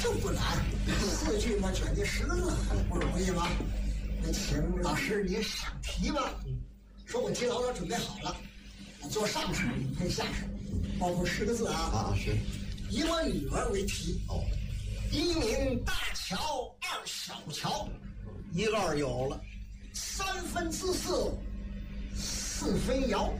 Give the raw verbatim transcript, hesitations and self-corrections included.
这不难，四句嘛卷进十个字，不容易吗？那请老师您上题吧。说我题稿都准备好了，做上手配下手，包括十个字啊。 啊，是。 以我女儿为题。 哦。 一名大桥，二小桥， 一二有了。 三分姿色，四分摇。